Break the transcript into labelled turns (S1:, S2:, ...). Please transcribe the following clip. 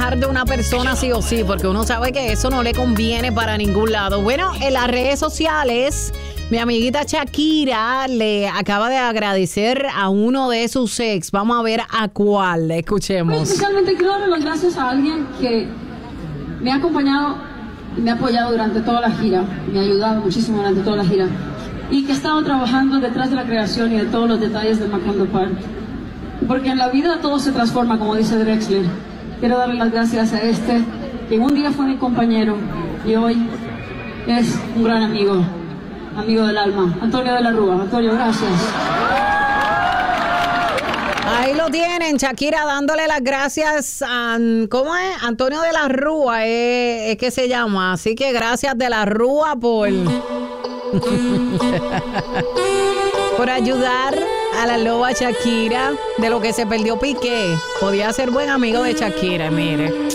S1: dejar de una persona sí o sí, porque uno sabe que eso no le conviene para ningún lado. Bueno, en las redes sociales, mi amiguita Shakira le acaba de agradecer a uno de sus ex. Vamos a ver a cuál. Escuchemos.
S2: Especialmente quiero darle las gracias a alguien que me ha acompañado y me ha apoyado durante toda la gira. Me ha ayudado muchísimo durante toda la gira. Y que ha estado trabajando detrás de la creación y de todos los detalles de Macondo Park. Porque en la vida todo se transforma, como dice Drexler. Quiero darle las gracias a que un día fue mi compañero y hoy es un gran amigo del alma, Antonio de la Rúa. Antonio, gracias.
S1: Ahí lo tienen, Shakira dándole las gracias a, ¿cómo es? Antonio de la Rúa, es que se llama. Así que gracias de la Rúa por ayudar a la loba Shakira de lo que se perdió Piqué. Podía ser buen amigo de Shakira, mire.